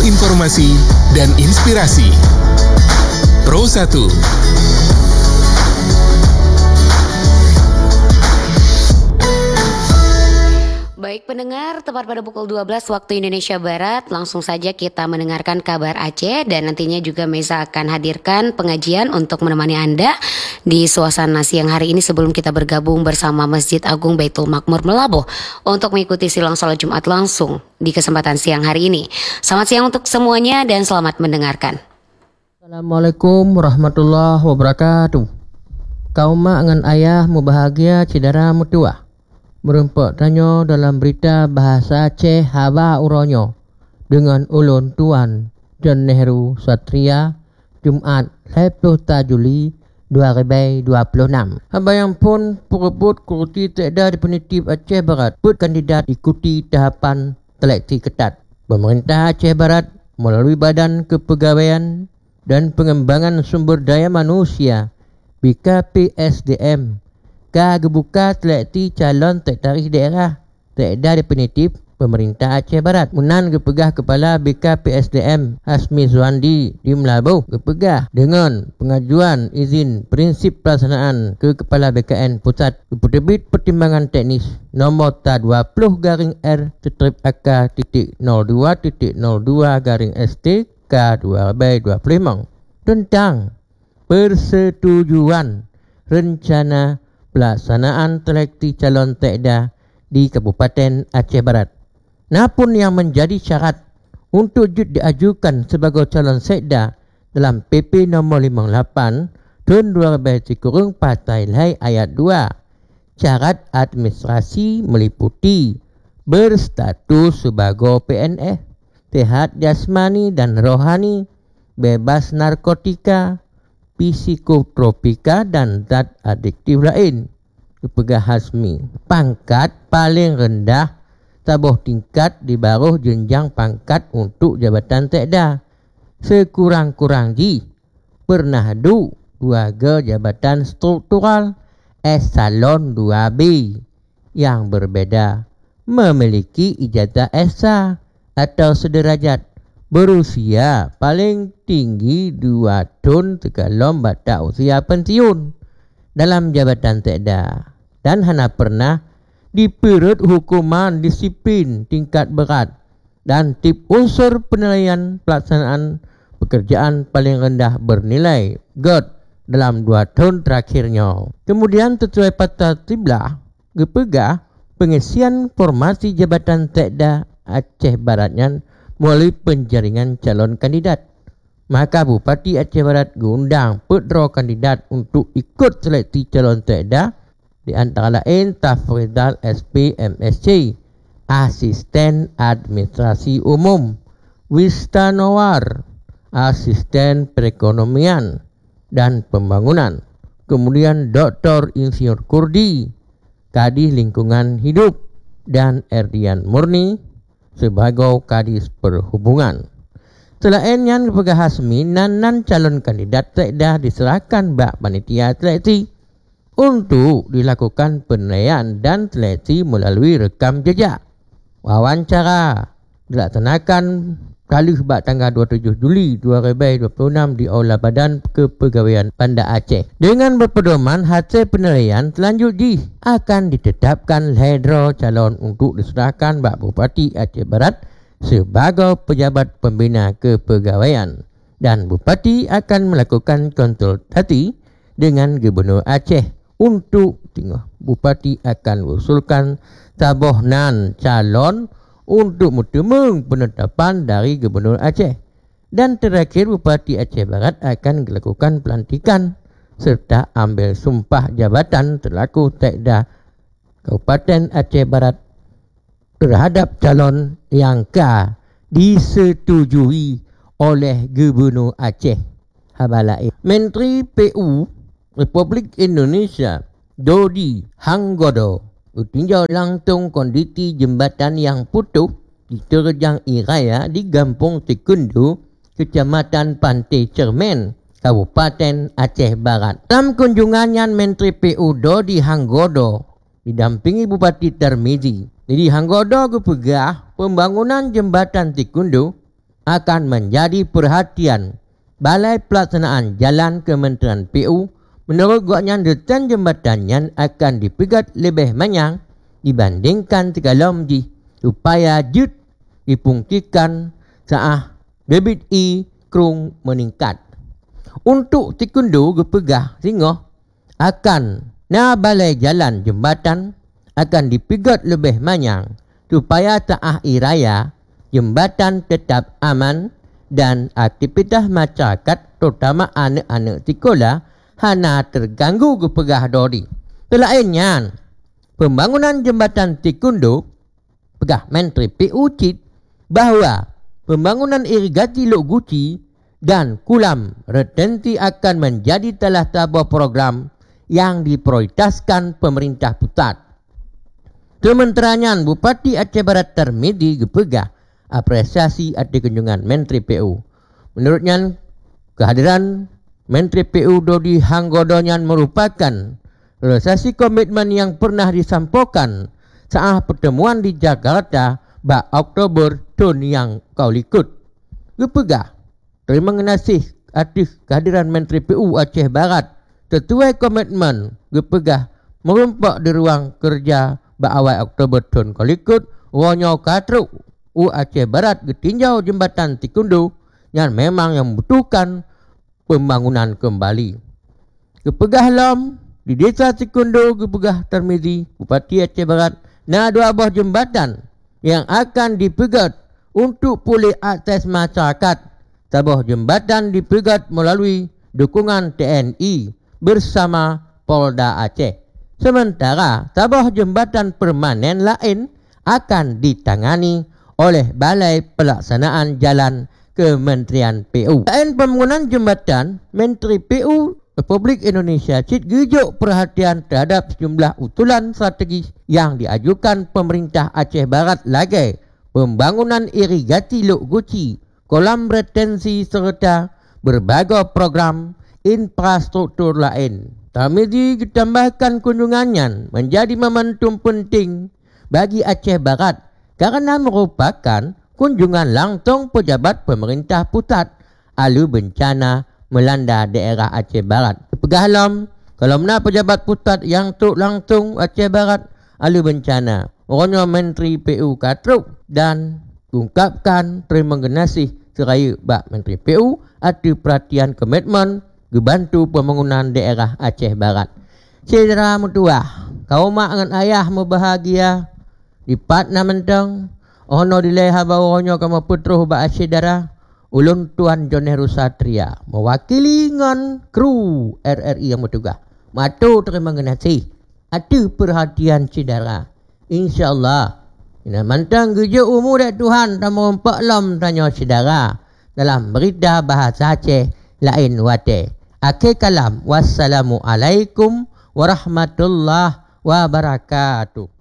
informasi dan inspirasi. Pro 1. Baik pendengar, tepat pada pukul 12 waktu Indonesia Barat, langsung saja kita mendengarkan kabar Aceh dan nantinya juga Meza akan hadirkan pengajian untuk menemani Anda di suasana siang hari ini sebelum kita bergabung bersama Masjid Agung Baitul Makmur Melaboh untuk mengikuti silang salat Jumat langsung di kesempatan siang hari ini. Selamat siang untuk semuanya dan selamat mendengarkan. Assalamualaikum warahmatullahi wabarakatuh. Kaum mak dengan ayah mu bahagia cidara mutua. Merempak tanya dalam berita bahasa Aceh Haba Uronyo dengan ulun Tuan John Nehru Satria Jumat 10 Juli 2026. Haba yang pun perebut kursi tekda definitif Aceh Barat put kandidat ikuti tahapan seleksi ketat. Pemerintah Aceh Barat melalui Badan Kepegawaian dan Pengembangan Sumber Daya Manusia BKPSDM gebuka seleksi calon sekretaris daerah tekda definitif pemerintah Aceh Barat. Munan gepegah kepala BKPSDM Hasmi Zuandi di Melaboh gepegah dengan pengajuan izin prinsip pelaksanaan ke kepala BKN Pusat Penerbit Pertimbangan Teknis nombor TA20AK.02.02-ST K2025 tentang persetujuan rencana pelaksanaan seleksi calon tekda di Kabupaten Aceh Barat. Napun yang menjadi syarat untuk diajukan sebagai calon sekda dalam PP nombor 58 tahun 2003 Partai Lai ayat 2. Syarat administrasi meliputi berstatus sebagai PNS, sehat jasmani dan rohani, bebas narkotika, psikotropika dan zat adiktif lain. Kepegah Hasmi, pangkat paling rendah tabuh tingkat di bawah jenjang pangkat untuk jabatan sekda. Sekurang-kurangnya pernah dua jabatan struktural esalon 2B yang berbeda, memiliki ijazah esa atau sederajat, berusia paling tinggi 2 tahun sebelum batas usia pensiun dalam jabatan sekda dan hanya pernah diperut hukuman disiplin tingkat berat dan tip unsur penilaian pelaksanaan pekerjaan paling rendah bernilai GOT dalam 2 tahun terakhirnya. Kemudian sesuai pasal 13 gepegah pengisian formasi jabatan sekda Aceh Baratnya melalui penjaringan calon kandidat. Maka Bupati Aceh Barat diundang pedro kandidat untuk ikut seleksi calon sekda, di antara lain Tafrizal SP MSc, Asisten Administrasi Umum, Wista Nawar, Asisten Perekonomian dan Pembangunan, kemudian Dr. Insinyur Kurdi, Kadis Lingkungan Hidup, dan Erdian Murni sebagai Kadis Perhubungan. Selain yang Kepegah Hasmi, nanan calon kandidat sekda diserahkan bak panitia seleksi untuk dilakukan penilaian dan seleksi melalui rekam jejak. Wawancara dilaksanakan kali bak tanggal 27 Juli 2026 di Aula Badan Kepegawaian Banda Aceh. Dengan berpedoman hasil penilaian selanjutnya akan ditetapkan ledro calon untuk diserahkan bak Bupati Aceh Barat sebagai pejabat pembina kepegawaian, dan Bupati akan melakukan konsultasi dengan Gubernur Aceh untuk Bupati akan usulkan tabohnan calon untuk bertemu penetapan dari Gubernur Aceh, dan terakhir Bupati Aceh Barat akan dilakukan pelantikan serta ambil sumpah jabatan selaku sekda Kabupaten Aceh Barat terhadap calon yang disetujui oleh Gubernur Aceh. Habalai Menteri PU Republik Indonesia Dodi Hanggodo tinjau langsung kondisi jembatan yang putus di Terjang Iraya di Kampung Sekundu, Kecamatan Pantai Cermen, Kabupaten Aceh Barat. Dalam kunjungannya, Menteri PU Dodi Hanggodo didampingi Bupati Tarmizi. Jadi Hanggodo kepegah pembangunan jembatan Sekundu akan menjadi perhatian Balai Pelaksanaan Jalan Kementerian PU. Menurut guaknya, detan jembatan yang akan dipegat lebih banyak dibandingkan sebelum supaya jut dipungkikan saat debit krung meningkat. Untuk tikundu gepegah singoh akan balai jalan jembatan akan dipegat lebih banyak supaya saat raya jembatan tetap aman dan aktivitas masyarakat terutama anak-anak sekolah hana terganggu gepegah dori. Selainnya, pembangunan jembatan Tikundu pegah Menteri PU cit bahawa pembangunan irigasi Lok Guci dan kulam retensi akan menjadi salah satu program yang diprioritaskan pemerintah pusat. Sementeranya Bupati Aceh Barat Tarmizi gepegah apresiasi atas kunjungan Menteri PU. Menurutnya, kehadiran Menteri PU Dodi Hanggodonyan merupakan realisasi komitmen yang pernah disampaikan saat pertemuan di Jakarta pada Oktober tahun yang kau likut. Gepegah terima kasih atas kehadiran Menteri PU Aceh Barat sesuai komitmen gepegah merumpak di ruang kerja pada awal Oktober tahun kau likut. Wonyo katruk Aceh Barat getinjau jembatan Tikundu yang memang yang membutuhkan pembangunan kembali. Gepegah lom di desa Tikundu gepegah Tarmizi Bupati Aceh Barat dua buah jembatan yang akan dipegat untuk pulih akses masyarakat. Sebuah jembatan dipegat melalui dukungan TNI bersama Polda Aceh. Sementara sebuah jembatan permanen lain akan ditangani oleh Balai Pelaksanaan Jalan Kementerian PU. Selain pembangunan jembatan, Menteri PU Republik Indonesia cit gejuk perhatian terhadap sejumlah usulan strategis yang diajukan pemerintah Aceh Barat lagi pembangunan irigasi Lok Guci, kolam retensi serta berbagai program infrastruktur lain. Tarmizi ditambahkan kunjungannya menjadi momentum penting bagi Aceh Barat karena merupakan kunjungan langsung pejabat pemerintah pusat alu bencana melanda daerah Aceh Barat. Pegahalam, kalau mana pejabat pusat yang tuk langsung Aceh Barat alu bencana. Orangnya Menteri PU katruk dan ungkapkan terima kasih seraya bak Menteri PU atas perhatian komitmen gebantu pembangunan daerah Aceh Barat. Saudara mutuah, kau mak dengan ayah berbahagia dipat na mentang ono dileha bawahnya kamu putruh ba asyidara ulun Tuan John Heru Satria mewakili ngan kru RRI yang bertugas. Matu terima kasih atas perhatian saudara. InsyaAllah ina mantang geje umur dak Tuhan dan merompak lam tanya saudara dalam berita bahasa Aceh lain wate. Akhir kalam, wassalamualaikum warahmatullahi wabarakatuh.